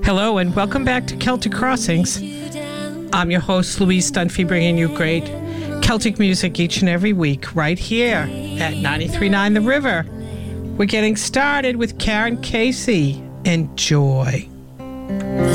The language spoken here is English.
Hello and welcome back to Celtic Crossings. I'm your host, Louise Dunphy, bringing you great Celtic music each and every week right here at 93.9 The River. We're getting started with Karen Casey. Enjoy.